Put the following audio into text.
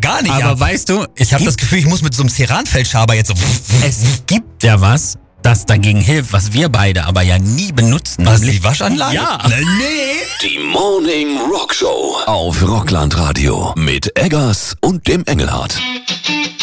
gar nicht Aber ab. weißt du, Ich habe das Gefühl, ich muss mit so einem Ceranfeldschaber jetzt so... es gibt ja was, das dagegen hilft, was wir beide aber ja nie benutzen. Was, die Waschanlage? Ja. Nee. Die Morning Rock Show auf Rockland Radio mit Eggers und dem Engelhardt.